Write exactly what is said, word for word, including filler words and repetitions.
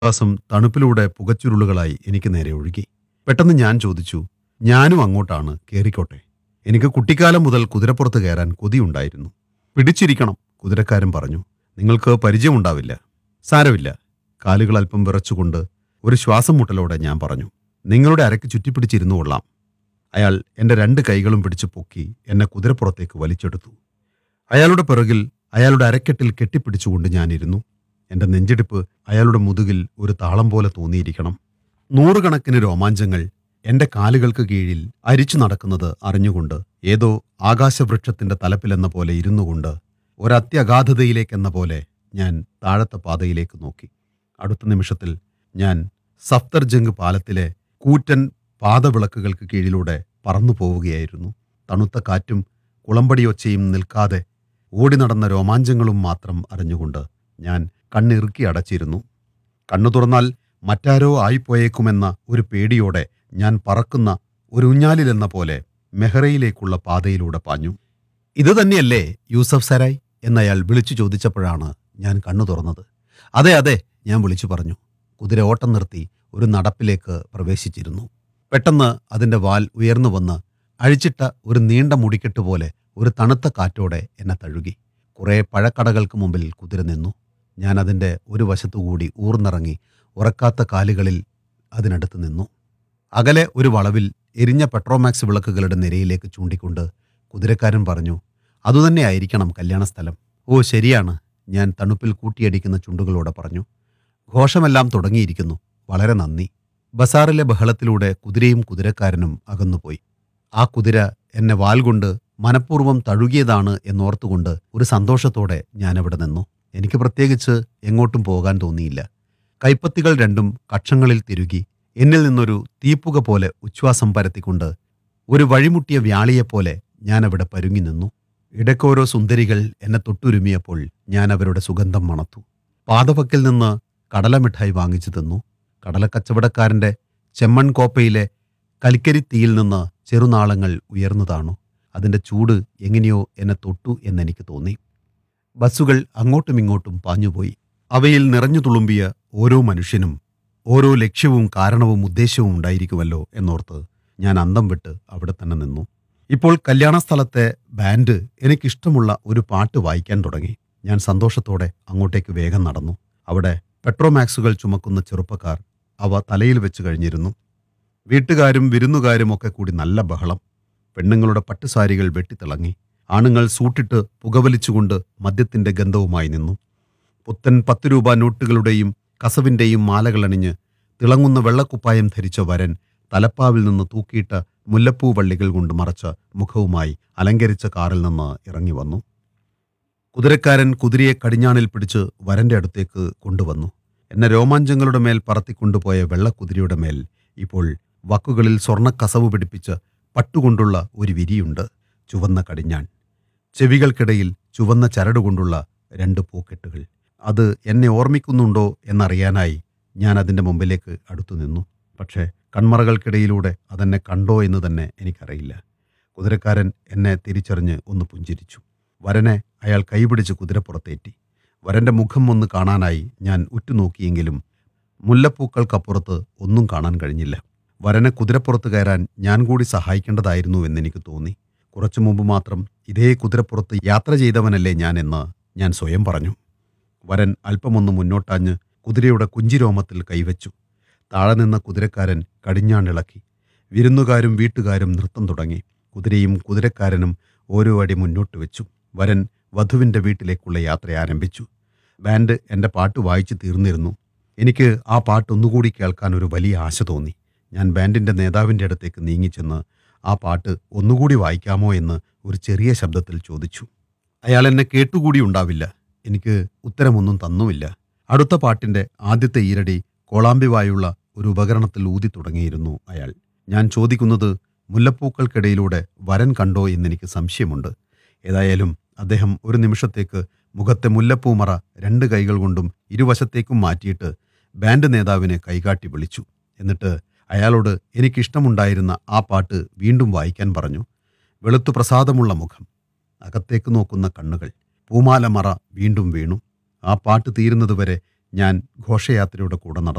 ശ്വാസം തണുപ്പിലൂടെ പുകച്ചുരുളുകളായി എനിക്ക് നേരെ ഒഴുകി. പെട്ടെന്ന് ഞാൻ ചോദിച്ചു, ഞാനും അങ്ങോട്ടാണ്, കേറിക്കോട്ടെ? എനിക്ക് കുട്ടിക്കാലം മുതൽ കുതിരപ്പുറത്ത് കയറാൻ കൊതിയുണ്ടായിരുന്നു. പിടിച്ചിരിക്കണം, കുതിരക്കാരൻ പറഞ്ഞു. നിങ്ങൾക്ക് പരിചയമുണ്ടാവില്ല. സാരമില്ല. കാലുകൾ അല്പം വിറച്ചുകൊണ്ട് ഒരു ശ്വാസം മുട്ടലോടെ ഞാൻ പറഞ്ഞു, നിങ്ങളുടെ അരക്ക് ചുറ്റിപ്പിടിച്ചിരുന്നു കൊള്ളാം. അയാൾ എൻ്റെ രണ്ട് കൈകളും പിടിച്ച് പൊക്കി എന്നെ കുതിരപ്പുറത്തേക്ക് വലിച്ചെടുത്തു. അയാളുടെ പിറകിൽ അയാളുടെ അരക്കെട്ടിൽ കെട്ടിപ്പിടിച്ചുകൊണ്ട് ഞാനിരുന്നു. എൻ്റെ നെഞ്ചിടിപ്പ് അയാളുടെ മുതുകിൽ ഒരു താളം പോലെ തോന്നിയിരിക്കണം. നൂറുകണക്കിന് രോമാഞ്ചങ്ങൾ എൻ്റെ കാലുകൾക്ക് കീഴിൽ അരിച്ചു നടക്കുന്നത് അറിഞ്ഞുകൊണ്ട് ഏതോ ആകാശവൃക്ഷത്തിൻ്റെ തലപ്പിലെന്ന പോലെ ഇരുന്നുകൊണ്ട് ഒരത്യഗാധതയിലേക്കെന്ന പോലെ ഞാൻ താഴത്തെ പാതയിലേക്ക് നോക്കി. അടുത്ത നിമിഷത്തിൽ ഞാൻ സഫ്തർജംഗ് പാലത്തിലെ കൂറ്റൻ പാതവിളക്കുകൾക്ക് കീഴിലൂടെ പറന്നു പോവുകയായിരുന്നു. തണുത്ത കാറ്റും കുളമ്പടിയൊച്ചയും നിൽക്കാതെ ഓടി നടന്ന രോമാഞ്ചങ്ങളും മാത്രം അറിഞ്ഞുകൊണ്ട് ഞാൻ കണ്ണിറുക്കി അടച്ചിരുന്നു. കണ്ണു തുറന്നാൽ മറ്റാരോ ആയിപ്പോയേക്കുമെന്ന ഒരു പേടിയോടെ ഞാൻ പറക്കുന്ന ഒരു ഊഞ്ഞാലിലെന്ന പോലെ മെഹ്റയിലേക്കുള്ള പാതയിലൂടെ പാഞ്ഞു. ഇത് തന്നെയല്ലേ യൂസഫ് സരായ് എന്നയാൾ വിളിച്ചു ചോദിച്ചപ്പോഴാണ് ഞാൻ കണ്ണു തുറന്നത്. അതെ അതെ, ഞാൻ വിളിച്ചു പറഞ്ഞു. കുതിര ഓട്ടം നിർത്തി ഒരു നടപ്പിലേക്ക് പ്രവേശിച്ചിരുന്നു. പെട്ടെന്ന് അതിൻ്റെ വാൽ ഉയർന്നു വന്ന് അഴിച്ചിട്ട ഒരു നീണ്ട മുടിക്കെട്ട് പോലെ ഒരു തണുത്ത കാറ്റോടെ എന്നെ തഴുകി. കുറേ പഴക്കടകൾക്ക് മുമ്പിൽ കുതിര നിന്നു. ഞാൻ അതിൻ്റെ ഒരു വശത്തുകൂടി ഊർന്നിറങ്ങി ഉറക്കാത്ത കാലുകളിൽ അതിനടുത്ത് നിന്നു. അകലെ ഒരു വളവിൽ എരിഞ്ഞ പെട്രോമാക്സ് വിളക്കുകളുടെ നിരയിലേക്ക് ചൂണ്ടിക്കൊണ്ട് കുതിരക്കാരൻ പറഞ്ഞു, അതുതന്നെയായിരിക്കണം കല്യാണ സ്ഥലം. ഓ ശരിയാണ്, ഞാൻ തണുപ്പിൽ കൂട്ടിയടിക്കുന്ന ചുണ്ടുകളോടെ പറഞ്ഞു. ഘോഷമെല്ലാം തുടങ്ങിയിരിക്കുന്നു. വളരെ നന്ദി. ബസാറിലെ ബഹളത്തിലൂടെ കുതിരയും കുതിരക്കാരനും അകന്നുപോയി. ആ കുതിര എന്നെ വാൽകൊണ്ട് മനഃപൂർവ്വം തഴുകിയതാണ് എന്നോർത്തുകൊണ്ട് ഒരു സന്തോഷത്തോടെ ഞാനവിടെ നിന്നു. എനിക്ക് പ്രത്യേകിച്ച് എങ്ങോട്ടും പോകാൻ തോന്നിയില്ല. കൈപ്പത്തികൾ രണ്ടും കക്ഷങ്ങളിൽ തിരുകി എന്നിൽ നിന്നൊരു തീപ്പുക പോലെ ഉച്ഛ്വാസം പരത്തിക്കൊണ്ട് ഒരു വഴിമുട്ടിയ വ്യാളിയെപ്പോലെ ഞാനവിടെ പരുങ്ങി നിന്നു. ഇടയ്ക്കോരോ സുന്ദരികൾ എന്നെ തൊട്ടുരുമിയപ്പോൾ ഞാൻ അവരുടെ സുഗന്ധം മണത്തു. പാതവക്കിൽ നിന്ന് കടലമിഠായി വാങ്ങിച്ചു തിന്നു. കടലക്കച്ചവടക്കാരൻ്റെ ചെമ്മൺ കോപ്പയിലെ കൽക്കരിത്തീയിൽ നിന്ന് ചെറുനാളങ്ങൾ ഉയർന്നു താണു. അതിൻ്റെ ചൂട് എങ്ങനെയോ എന്നെ തൊട്ടു എന്നെനിക്ക് തോന്നി. ബസ്സുകൾ അങ്ങോട്ടും ഇങ്ങോട്ടും പാഞ്ഞുപോയി. അവയിൽ നിറഞ്ഞു തുളുമ്പിയ ഓരോ മനുഷ്യനും ഓരോ ലക്ഷ്യവും കാരണവും ഉദ്ദേശവും ഉണ്ടായിരിക്കുമല്ലോ എന്നോർത്ത് ഞാൻ അന്തം വിട്ട് അവിടെ തന്നെ നിന്നു. ഇപ്പോൾ കല്യാണ സ്ഥലത്തെ ബാൻഡ് എനിക്കിഷ്ടമുള്ള ഒരു പാട്ട് വായിക്കാൻ തുടങ്ങി. ഞാൻ സന്തോഷത്തോടെ അങ്ങോട്ടേക്ക് വേഗം നടന്നു. അവിടെ പെട്രോമാക്സുകൾ ചുമക്കുന്ന ചെറുപ്പക്കാർ അവ തലയിൽ വെച്ച് കഴിഞ്ഞിരുന്നു. വീട്ടുകാരും വിരുന്നുകാരും ഒക്കെ കൂടി നല്ല ബഹളം. പെണ്ണുങ്ങളുടെ പട്ടുസാരികൾ വെട്ടിത്തിളങ്ങി. ആണുങ്ങൾ സൂട്ടിട്ട് പുകവലിച്ചുകൊണ്ട് മദ്യത്തിൻ്റെ ഗന്ധവുമായി നിന്നു. പുത്തൻ പത്ത് രൂപ നോട്ടുകളുടെയും കസവിൻ്റെയും മാലകളണിഞ്ഞ് തിളങ്ങുന്ന വെള്ളക്കുപ്പായം ധരിച്ച വരൻ തലപ്പാവിൽ നിന്ന് തൂക്കിയിട്ട മുല്ലപ്പൂ വള്ളികൾ കൊണ്ട് മറച്ച മുഖവുമായി അലങ്കരിച്ച കാറിൽ നിന്ന് ഇറങ്ങി വന്നു. കുതിരക്കാരൻ കുതിരയെ കടിഞ്ഞാണിൽ പിടിച്ച് വരൻ്റെ അടുത്തേക്ക് കൊണ്ടുവന്നു. എന്നെ രോമാഞ്ചങ്ങളുടെ മേൽ പറത്തിക്കൊണ്ടുപോയ വെള്ളക്കുതിരയുടെ മേൽ ഇപ്പോൾ വക്കുകളിൽ സ്വർണ്ണക്കസവ് പിടിപ്പിച്ച് പട്ടുകൊണ്ടുള്ള ഒരു വിരിയുണ്ട്. ചുവന്ന കടിഞ്ഞാൺ, ചെവികൾക്കിടയിൽ ചുവന്ന ചരടുകൊണ്ടുള്ള രണ്ട് പൂക്കെട്ടുകൾ. അത് എന്നെ ഓർമ്മിക്കുന്നുണ്ടോ എന്നറിയാനായി ഞാൻ അതിൻ്റെ മുമ്പിലേക്ക് അടുത്തു നിന്നു. പക്ഷേ കൺമറകൾക്കിടയിലൂടെ അതെന്നെ കണ്ടോ എന്ന് തന്നെ എനിക്കറിയില്ല. കുതിരക്കാരൻ എന്നെ തിരിച്ചറിഞ്ഞ് ഒന്ന് പുഞ്ചിരിച്ചു. വരനെ അയാൾ കൈപിടിച്ച് കുതിരപ്പുറത്തേറ്റി. വരൻ്റെ മുഖം ഒന്ന് കാണാനായി ഞാൻ ഉറ്റുനോക്കിയെങ്കിലും മുല്ലപ്പൂക്കൾക്കപ്പുറത്ത് ഒന്നും കാണാൻ കഴിഞ്ഞില്ല. വരനെ കുതിരപ്പുറത്ത് കയറാൻ ഞാൻ കൂടി സഹായിക്കേണ്ടതായിരുന്നു എന്നെനിക്ക് തോന്നി. കുറച്ചു മുമ്പ് മാത്രം ഇതേ കുതിരപ്പുറത്ത് യാത്ര ചെയ്തവനല്ലേ ഞാൻ എന്ന് ഞാൻ സ്വയം പറഞ്ഞു. വരൻ അല്പമൊന്ന് മുന്നോട്ടാഞ്ഞ് കുതിരയുടെ കുഞ്ചിരോമത്തിൽ കൈവച്ചു. താഴെ നിന്ന കുതിരക്കാരൻ കടിഞ്ഞാണിളക്കി. വിരുന്നുകാരും വീട്ടുകാരും നൃത്തം തുടങ്ങി. കുതിരയും കുതിരക്കാരനും ഓരോ അടി മുന്നോട്ട് വെച്ചു. വരൻ വധുവിൻ്റെ വീട്ടിലേക്കുള്ള യാത്ര ആരംഭിച്ചു. ബാൻഡ് എൻ്റെ പാട്ട് വായിച്ചു തീർന്നിരുന്നു. എനിക്ക് ആ പാട്ട് ഒന്നുകൂടി കേൾക്കാൻ ഒരു വലിയ ആശ തോന്നി. ഞാൻ ബാൻഡിൻ്റെ നേതാവിൻ്റെ അടുത്തേക്ക് നീങ്ങിച്ചെന്ന് ആ പാട്ട് ഒന്നുകൂടി വായിക്കാമോ എന്ന് ഒരു ചെറിയ ശബ്ദത്തിൽ ചോദിച്ചു. അയാൾ എന്നെ കേട്ടുകൂടി ഉണ്ടാവില്ല. എനിക്ക് ഉത്തരമൊന്നും തന്നുമില്ല. അടുത്ത പാട്ടിൻ്റെ ആദ്യത്തെ ഈരടി കോളാമ്പിവായുള്ള ഒരു ഉപകരണത്തിൽ ഊതി തുടങ്ങിയിരുന്നു അയാൾ. ഞാൻ ചോദിക്കുന്നത് മുല്ലപ്പൂക്കൾക്കിടയിലൂടെ വരൻ കണ്ടോ എന്നെനിക്ക് സംശയമുണ്ട്. ഏതായാലും അദ്ദേഹം ഒരു നിമിഷത്തേക്ക് മുഖത്തെ മുല്ലപ്പൂമറ രണ്ട് കൈകൾ കൊണ്ടും ഇരുവശത്തേക്കും മാറ്റിയിട്ട് ബാൻഡ് നേതാവിനെ കൈകാട്ടി വിളിച്ചു. എന്നിട്ട് അയാളോട് എനിക്കിഷ്ടമുണ്ടായിരുന്ന ആ പാട്ട് വീണ്ടും വായിക്കാൻ പറഞ്ഞു. വെളുത്തു പ്രസാദമുള്ള മുഖം, അകത്തേക്ക് നോക്കുന്ന കണ്ണുകൾ, പൂമാലമറ വീണ്ടും വീണു. ആ പാട്ട് തീരുന്നതുവരെ ഞാൻ ഘോഷയാത്രയുടെ കൂടെ നടന്നു.